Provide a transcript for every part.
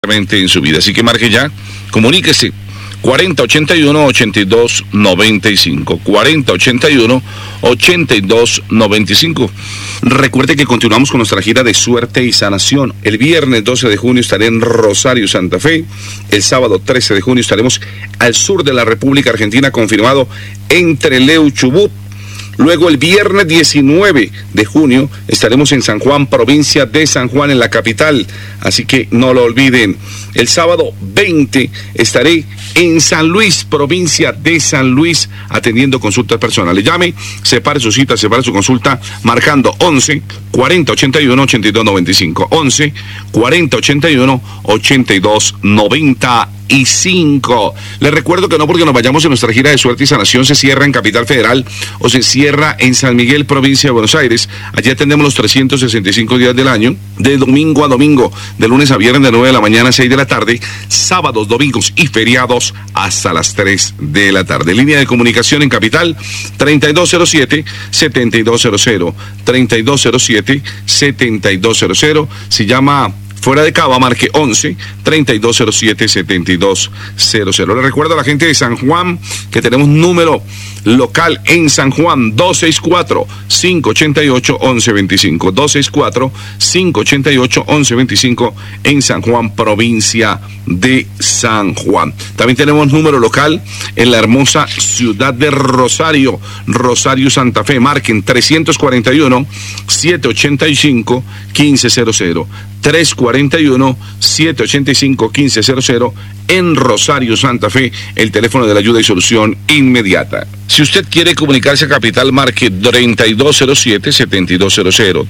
en su vida. Así que marque ya, comuníquese 4081-8295, 4081-8295. Recuerde que continuamos con nuestra gira de suerte y sanación. El viernes 12 de junio estaré en Rosario, Santa Fe. El sábado 13 de junio estaremos al sur de la República Argentina, confirmado en Trelew, Chubut. Luego el viernes 19 de junio estaremos en San Juan, provincia de San Juan, en la capital. Así que no lo olviden. El sábado 20 estaré en San Luis, provincia de San Luis, atendiendo consultas personales. Llame, separe su cita, separe su consulta, marcando 11 40 81 82 95. 11 40 81 82 95. Les recuerdo que no porque nos vayamos en nuestra gira de suerte y sanación se cierra en Capital Federal o se cierra en San Miguel, provincia de Buenos Aires. Allí atendemos los 365 días del año, de domingo a domingo, de lunes a viernes de 9 de la mañana a 6 de la tarde, sábados, domingos y feriados hasta las 3 de la tarde. Línea de comunicación en Capital 3207-7200, 3207-7200. Si llama fuera de Cava, marque 11-3207-7200. Le recuerdo a la gente de San Juan que tenemos número local en San Juan, 264-588-1125, 264-588-1125 en San Juan, provincia de San Juan. También tenemos número local en la hermosa ciudad de Rosario, Rosario, Santa Fe. Marquen 341-785-1500, 341-785-1500 en Rosario, Santa Fe, el teléfono de la ayuda y solución inmediata. Si usted quiere comunicarse a Capital, marque 3207-7200,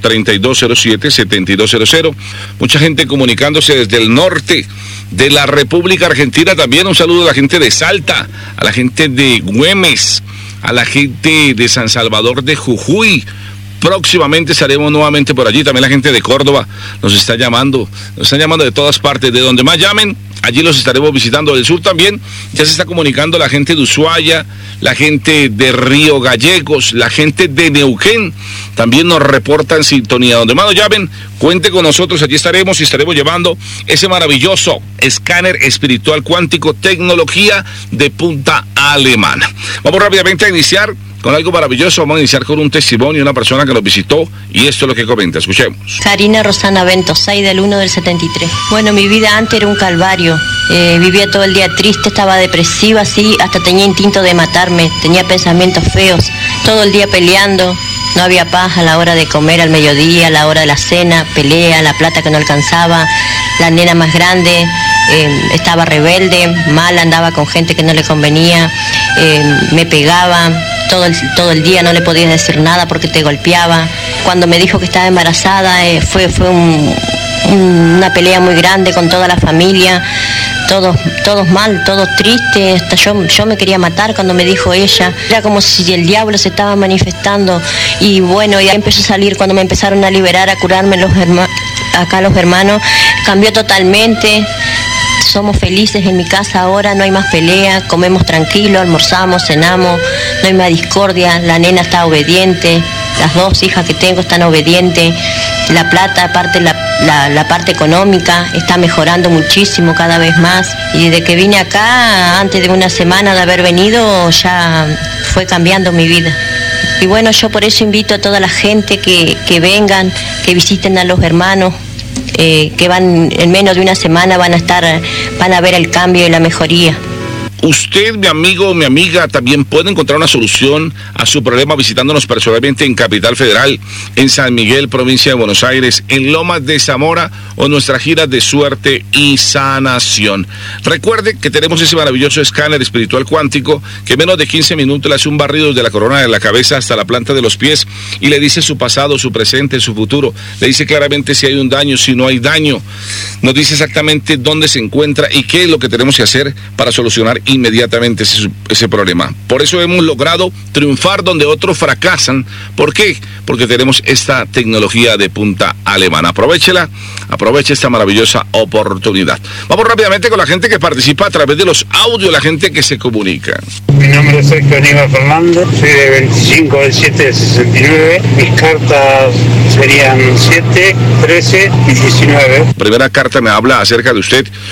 3207-7200. Mucha gente comunicándose desde el norte de la República Argentina. También un saludo a la gente de Salta, a la gente de Güemes, a la gente de San Salvador de Jujuy. Próximamente estaremos nuevamente por allí. También la gente de Córdoba nos está llamando. Nos están llamando de todas partes. De donde más llamen, allí los estaremos visitando. Del sur también ya se está comunicando la gente de Ushuaia, la gente de Río Gallegos, la gente de Neuquén. También nos reportan sintonía. Donde más nos llamen, cuente con nosotros. Allí estaremos y estaremos llevando ese maravilloso escáner espiritual cuántico, tecnología de punta alemana. Vamos rápidamente a iniciar con algo maravilloso. Vamos a iniciar con un testimonio de una persona que nos visitó y esto es lo que comenta. Escuchemos. Karina Rosana Bento, 6 del 1 del 73. Bueno, mi vida antes era un calvario. Vivía todo el día triste, estaba depresiva, así, hasta tenía instinto de matarme, tenía pensamientos feos, todo el día peleando. No había paz a la hora de comer, al mediodía, a la hora de la cena, pelea, la plata que no alcanzaba, la nena más grande, estaba rebelde, mal, andaba con gente que no le convenía, me pegaba. Todo el día no le podías decir nada porque te golpeaba. Cuando me dijo que estaba embarazada, fue una pelea muy grande con toda la familia, todos mal, todos tristes. Hasta yo me quería matar cuando me dijo ella. Era como si el diablo se estaba manifestando. Y bueno, y ahí empezó a salir, cuando me empezaron a liberar, a curarme los hermanos, cambió totalmente. Somos felices en mi casa ahora, no hay más pelea, comemos tranquilo, almorzamos, cenamos, no hay más discordia, la nena está obediente, las dos hijas que tengo están obedientes, la plata, aparte la parte económica, está mejorando muchísimo cada vez más. Y desde que vine acá, antes de una semana de haber venido, ya fue cambiando mi vida. Y bueno, yo por eso invito a toda la gente que vengan, que visiten a los hermanos, que van en menos de una semana, van a ver el cambio y la mejoría. Usted, mi amigo, mi amiga, también puede encontrar una solución a su problema visitándonos personalmente en Capital Federal, en San Miguel, provincia de Buenos Aires, en Lomas de Zamora o nuestra gira de suerte y sanación. Recuerde que tenemos ese maravilloso escáner espiritual cuántico que en menos de 15 minutos le hace un barrido desde la corona de la cabeza hasta la planta de los pies y le dice su pasado, su presente, su futuro. Le dice claramente si hay un daño, si no hay daño. Nos dice exactamente dónde se encuentra y qué es lo que tenemos que hacer para solucionar inmediatamente ese problema. Por eso hemos logrado triunfar donde otros fracasan. ¿Por qué? Porque tenemos esta tecnología de punta alemana. Aprovechela, aproveche esta maravillosa oportunidad. Vamos rápidamente con la gente que participa a través de los audios, la gente que se comunica. Mi nombre es Sergio Aníbal Fernández, soy de 25 del 7 del 69. Mis cartas serían 7, 13 y 19. Primera carta me habla acerca de usted.